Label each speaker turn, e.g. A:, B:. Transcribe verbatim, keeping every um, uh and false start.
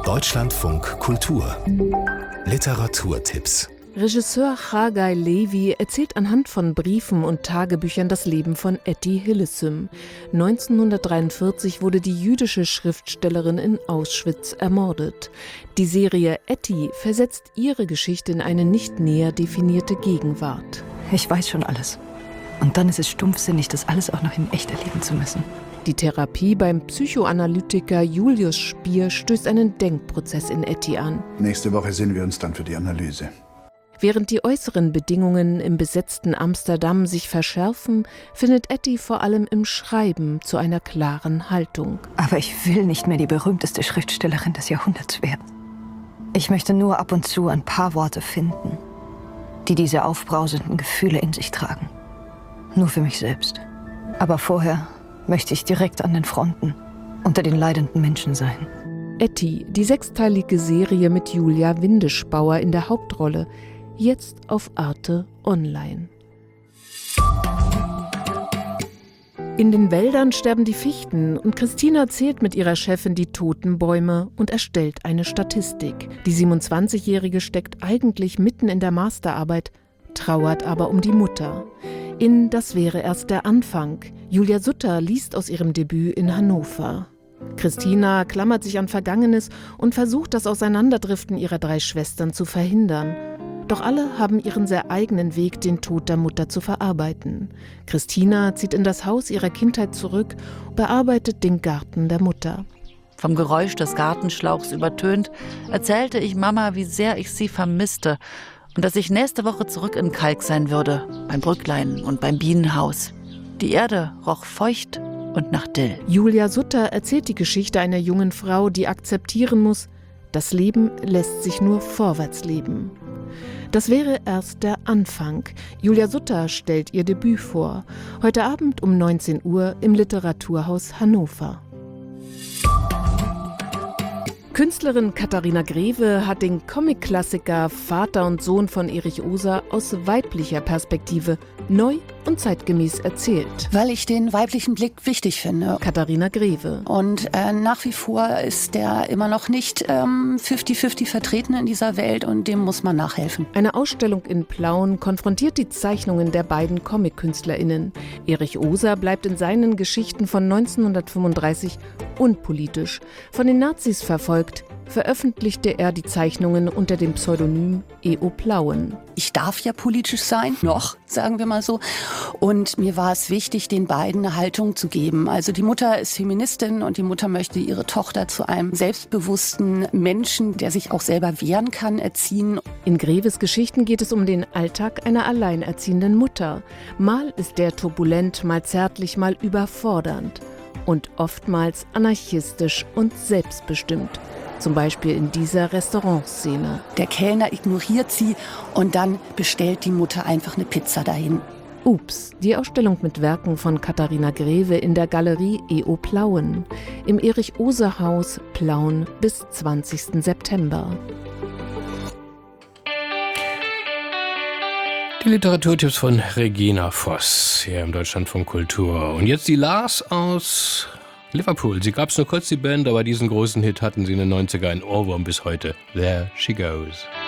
A: Deutschlandfunk Kultur Literaturtipps.
B: Regisseur Chagai Levi erzählt anhand von Briefen und Tagebüchern das Leben von Etty Hillesum. neunzehnhundertdreiundvierzig wurde die jüdische Schriftstellerin in Auschwitz ermordet. Die Serie Etty versetzt ihre Geschichte in eine nicht näher definierte Gegenwart.
C: Ich weiß schon alles. Und dann ist es stumpfsinnig, das alles auch noch in echt erleben zu müssen.
B: Die Therapie beim Psychoanalytiker Julius Spier stößt einen Denkprozess in Etty an.
D: Nächste Woche sehen wir uns dann für die Analyse.
B: Während die äußeren Bedingungen im besetzten Amsterdam sich verschärfen, findet Etty vor allem im Schreiben zu einer klaren Haltung.
C: Aber ich will nicht mehr die berühmteste Schriftstellerin des Jahrhunderts werden. Ich möchte nur ab und zu ein paar Worte finden, die diese aufbrausenden Gefühle in sich tragen. Nur für mich selbst. Aber vorher möchte ich direkt an den Fronten, unter den leidenden Menschen sein.
B: Etty, die sechsteilige Serie mit Julia Windischbauer in der Hauptrolle, jetzt auf Arte Online. In den Wäldern sterben die Fichten und Christina zählt mit ihrer Chefin die toten Bäume und erstellt eine Statistik. Die siebenundzwanzigjährige steckt eigentlich mitten in der Masterarbeit, trauert aber um die Mutter. In Das wäre erst der Anfang. Julia Sutter liest aus ihrem Debüt in Hannover. Christina klammert sich an Vergangenes und versucht, das Auseinanderdriften ihrer drei Schwestern zu verhindern. Doch alle haben ihren sehr eigenen Weg, den Tod der Mutter zu verarbeiten. Christina zieht in das Haus ihrer Kindheit zurück, bearbeitet den Garten der Mutter.
E: Vom Geräusch des Gartenschlauchs übertönt, erzählte ich Mama, wie sehr ich sie vermisste und dass ich nächste Woche zurück in Kalk sein würde, beim Brücklein und beim Bienenhaus. Die Erde roch feucht und nach Dill.
B: Julia Sutter erzählt die Geschichte einer jungen Frau, die akzeptieren muss, das Leben lässt sich nur vorwärts leben. Das wäre erst der Anfang. Julia Sutter stellt ihr Debüt vor. Heute Abend um neunzehn Uhr im Literaturhaus Hannover. Künstlerin Katharina Greve hat den Comic-Klassiker Vater und Sohn von Erich Ozer aus weiblicher Perspektive neu und zeitgemäß erzählt.
F: Weil ich den weiblichen Blick wichtig finde.
B: Katharina Greve.
F: Und äh, nach wie vor ist der immer noch nicht ähm, fünfzig fünfzig vertreten in dieser Welt und dem muss man nachhelfen.
B: Eine Ausstellung in Plauen konfrontiert die Zeichnungen der beiden Comic-KünstlerInnen. Erich Ozer bleibt in seinen Geschichten von neunzehnhundertfünfunddreißig unpolitisch. Von den Nazis verfolgt, veröffentlichte er die Zeichnungen unter dem Pseudonym E O Plauen.
F: Ich darf ja politisch sein, noch, sagen wir mal so. Und mir war es wichtig, den beiden eine Haltung zu geben. Also die Mutter ist Feministin und die Mutter möchte ihre Tochter zu einem selbstbewussten Menschen, der sich auch selber wehren kann, erziehen.
B: In Greves Geschichten geht es um den Alltag einer alleinerziehenden Mutter. Mal ist der turbulent, mal zärtlich, mal überfordernd. Und oftmals anarchistisch und selbstbestimmt. Zum Beispiel in dieser Restaurantszene.
F: Der Kellner ignoriert sie und dann bestellt die Mutter einfach eine Pizza dahin.
B: Ups, die Ausstellung mit Werken von Katharina Greve in der Galerie E O Plauen. Im Erich-Ozer-Haus Plauen bis zwanzigsten September.
G: Die Literaturtipps von Regina Voss hier im Deutschlandfunk Kultur. Und jetzt die Lars aus Liverpool. Sie gab es nur kurz, die Band, aber diesen großen Hit hatten sie in den neunziger, ein Ohrwurm bis heute. There She Goes.